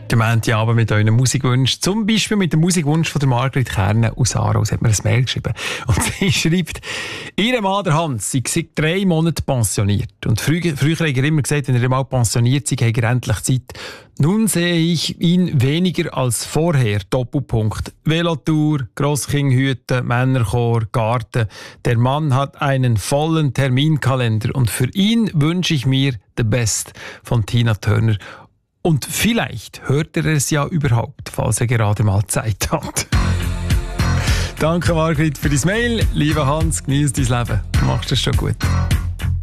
Der Montagabend mit euren Musikwünschen. Zum Beispiel mit dem Musikwunsch von der Margrit Kerne aus Aarau. Sie hat mir ein Mail geschrieben. Und sie schreibt, ihr Mann, der Hans, sei seit 3 Monaten pensioniert. Und früher hat er immer gesagt, wenn er mal pensioniert sei, habe er endlich Zeit. Nun sehe ich ihn weniger als vorher. Doppelpunkt. Velotour, Grosskindhüten, Männerchor, Garten. Der Mann hat einen vollen Terminkalender. Und für ihn wünsche ich mir The Best von Tina Turner. Und vielleicht hört er es ja überhaupt, falls er gerade mal Zeit hat. Danke, Margrit, für dein Mail. Lieber Hans, genieß dein Leben. Du machst es schon gut.